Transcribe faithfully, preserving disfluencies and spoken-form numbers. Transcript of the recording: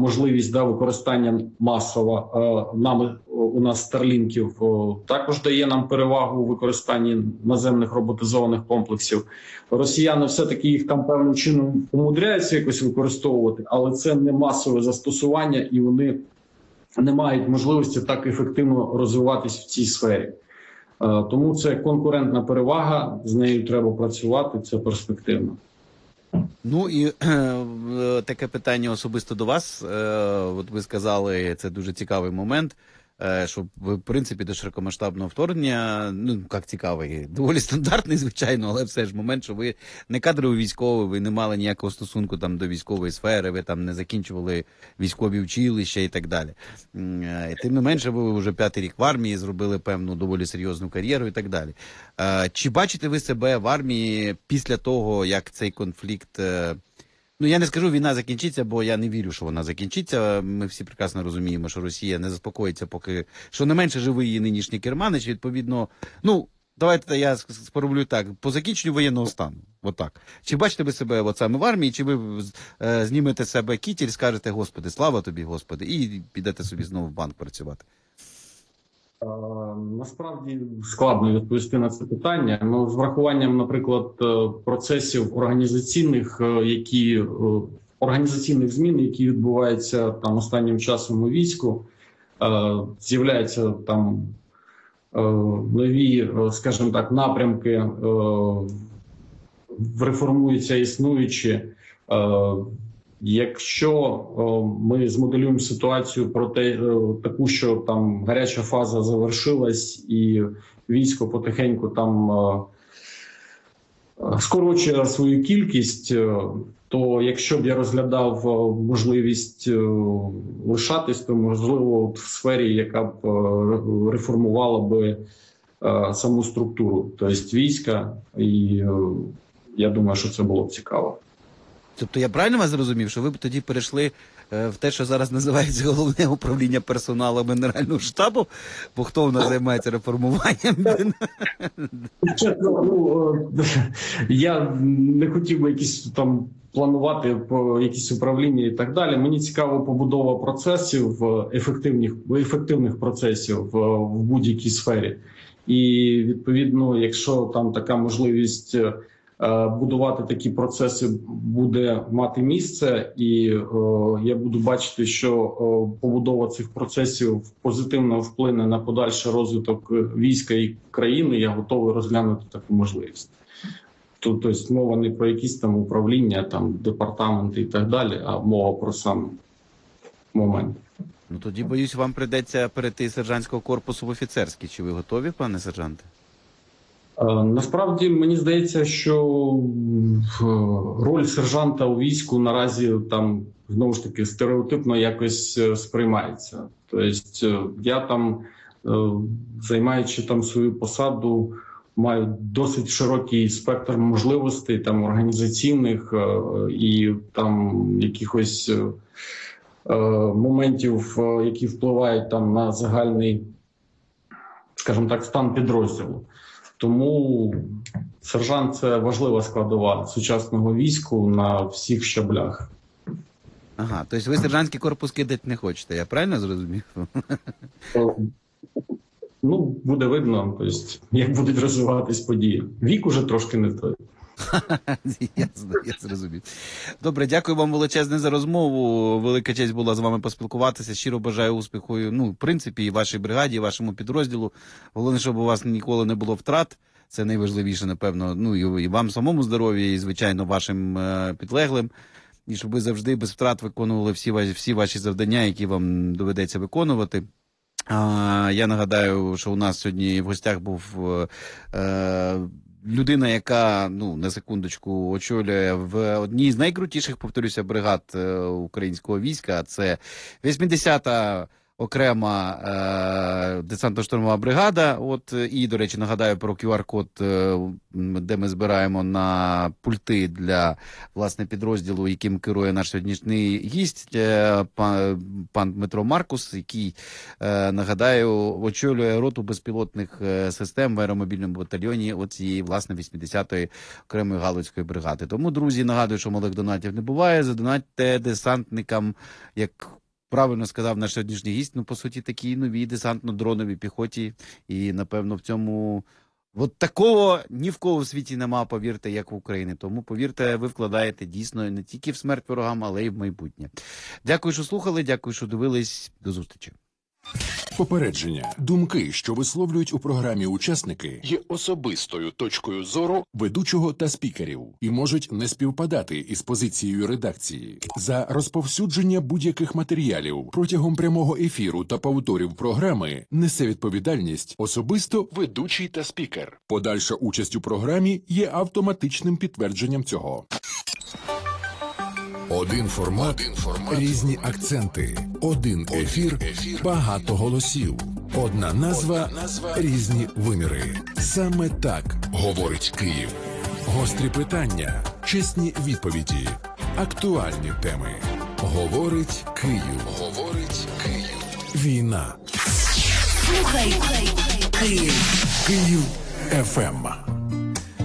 можливість да, використання масово нами у нас старлінків також дає нам перевагу у використанні наземних роботизованих комплексів. Росіяни все-таки їх там певним чином умудряються якось використовувати, але це не масове застосування, і вони не мають можливості так ефективно розвиватись в цій сфері. Тому це конкурентна перевага, з нею треба працювати, це перспективно. Ну і е, таке питання особисто до вас. Е, от ви сказали, це дуже цікавий момент, е, що в принципі до широкомасштабного вторгнення, ну як цікавий, доволі стандартний, звичайно, але все ж момент, що ви не кадровий військовий, ви не мали ніякого стосунку там до військової сфери, ви там не закінчували військові училища і так далі. Е, тим не менше, ви вже п'ятий рік в армії, зробили певну доволі серйозну кар'єру і так далі. Е, чи бачите ви себе в армії після того, як цей конфлікт... Е, Ну, я не скажу, війна закінчиться, бо я не вірю, що вона закінчиться. Ми всі прекрасно розуміємо, що Росія не заспокоїться, поки, що не менше живий її нинішній керманич. Відповідно, ну, давайте я сформулюю так, по закінченню воєнного стану. Отак. Чи бачите ви себе от саме в армії, чи ви е, знімете з себе кітель, скажете, Господи, слава тобі, Господи, і підете собі знову в банк працювати? Насправді складно відповісти на це питання. Ну, з врахуванням, наприклад, процесів організаційних, які організаційних змін, які відбуваються там останнім часом у війську, з'являються там нові, скажімо так, напрямки, реформуються існуючі. Якщо ми змоделюємо ситуацію про те, таку, що там гаряча фаза завершилась і військо потихеньку там скорочує свою кількість, то якщо б я розглядав можливість лишатись, то можливо в сфері, яка б реформувала би саму структуру, тобто війська, і я думаю, що це було б цікаво. Тобто я правильно вас зрозумів, що ви б тоді перейшли е, в те, що зараз називається головне управління персоналу Генерального штабу, бо хто в нас займається реформуванням? Чесно, ну, я не хотів би якісь там планувати по якісь управління і так далі. Мені цікаво побудова процесів, ефективних, ефективних процесів в, в будь-якій сфері. І відповідно, якщо там така можливість будувати такі процеси буде мати місце, і о, я буду бачити, що о, побудова цих процесів позитивно вплине на подальший розвиток війська і країни, я готовий розглянути таку можливість. Тобто мова не про якісь там управління, там департаменти і так далі, а мова про сам момент. Ну тоді, боюсь, вам прийдеться перейти з сержантського корпусу в офіцерський. Чи ви готові, пане сержанте? Насправді, мені здається, що роль сержанта у війську наразі там, знову ж таки, стереотипно якось сприймається. Тобто я там, займаючи там свою посаду, маю досить широкий спектр можливостей там організаційних і там якихось моментів, які впливають там на загальний, скажімо так, стан підрозділу. Тому сержант – це важлива складова сучасного війську на всіх щаблях. Ага, тобто ви сержантський корпус кидати не хочете, я правильно зрозумів? Ну, буде видно, тобто, як будуть розвиватись події. Вік уже трошки не той. Ясно, я зрозумів. Добре, дякую вам величезне за розмову. Велика честь була з вами поспілкуватися. Щиро бажаю успіху, ну, в принципі, і вашій бригаді, і вашому підрозділу. Головне, щоб у вас ніколи не було втрат. Це найважливіше, напевно, ну, і вам самому здоров'я, і, звичайно, вашим е, підлеглим. І щоб ви завжди без втрат виконували всі, всі ваші завдання, які вам доведеться виконувати. А, я нагадаю, що у нас сьогодні в гостях був е, людина, яка, ну, на секундочку, очолює в одній з найкрутіших, повторюся, бригад українського війська. Це вісімдесята окрема е, десантно-штурмова бригада. От, і, до речі, нагадаю про ку ар-код, е, де ми збираємо на пульти для, власне, підрозділу, яким керує наш сьогоднішній гість, е, пан, пан Дмитро Маркус, який, е, нагадаю, очолює роту безпілотних е, систем в аеромобільному батальйоні оцієї, власне, вісімдесятої окремої галицької бригади. Тому, друзі, нагадую, що малих донатів не буває. Задонатьте десантникам, як правильно сказав наш сьогоднішній гість, ну, по суті, такі нові десантно-дронові піхоті. І, напевно, в цьому... От такого ні в кого в світі нема, повірте, як в Україні. Тому, повірте, ви вкладаєте дійсно не тільки в смерть ворогам, але й в майбутнє. Дякую, що слухали, дякую, що дивились. До зустрічі. Попередження. Думки, що висловлюють у програмі учасники, є особистою точкою зору ведучого та спікерів і можуть не співпадати із позицією редакції. За розповсюдження будь-яких матеріалів протягом прямого ефіру та повторів програми несе відповідальність особисто ведучий та спікер. Подальша участь у програмі є автоматичним підтвердженням цього. Один формат, Один формат, різні акценти, один ефір, ефір, багато голосів, одна назва, одна назва, різні виміри. Саме так говорить Київ. Гострі питання, чесні відповіді, актуальні теми. Говорить Київ. Говорить Київ. Війна. Слухай, Київ. Київ еф ем.